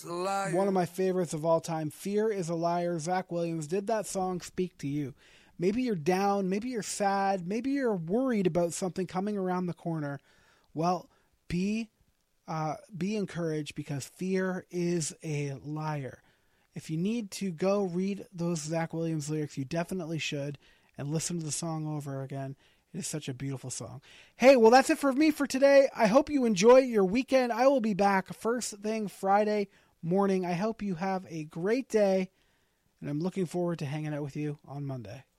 One of my favorites of all time, Fear is a Liar. Zach Williams. Did that song speak to you? Maybe you're down, maybe you're sad, maybe you're worried about something coming around the corner. Well, be encouraged, because fear is a liar. If you need to go read those Zach Williams lyrics, you definitely should, and listen to the song over again. It is such a beautiful song. Hey, well, that's it for me for today. I hope you enjoy your weekend. I will be back first thing Friday morning. I hope you have a great day, and I'm looking forward to hanging out with you on Monday.